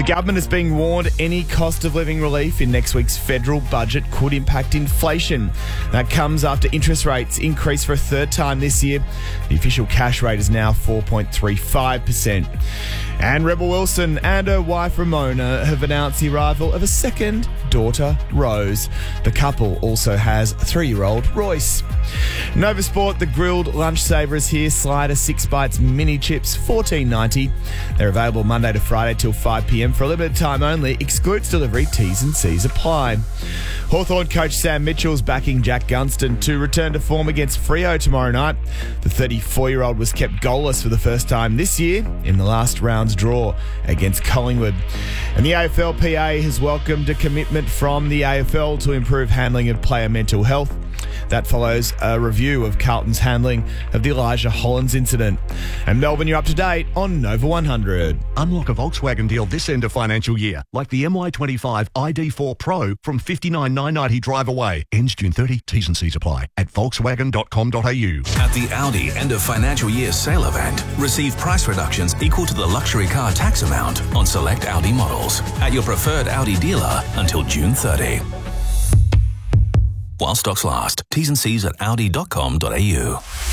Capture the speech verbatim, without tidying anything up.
The government is being warned any cost of living relief in next week's federal budget could impact inflation. That comes after interest rates increased for a third time this year. The official cash rate is now four point three five percent. And Rebel Wilson and her wife Ramona have announced the arrival of a second daughter, Rose. The couple also has three-year-old Royce. Nova Sport, the grilled lunch saver is here. Slider six bites mini chips, fourteen ninety. They're available Monday to Friday till five p.m. for a limited time only. Excludes delivery. T's and C's apply. Hawthorn coach Sam Mitchell's backing Jack Gunston to return to form against Freo tomorrow night. The thirty-four-year-old was kept goalless for the first time this year in the last round's draw against Collingwood. And the A F L P A has welcomed a commitment from the A F L to improve handling of player mental health. That follows a review of Carlton's handling of the Elijah Hollins incident. And Melbourne, you're up to date on Nova one hundred. Unlock a Volkswagen deal this end of financial year, like the M Y twenty-five I D four Pro from fifty-nine thousand nine hundred ninety drive away. Ends June thirtieth. T's and C's apply at volkswagen dot com dot a u. At the Audi end of financial year sale event, receive price reductions equal to the luxury car tax amount on select Audi models at your preferred Audi dealer until June thirtieth. While stocks last. T's and C's at audi dot com dot a u.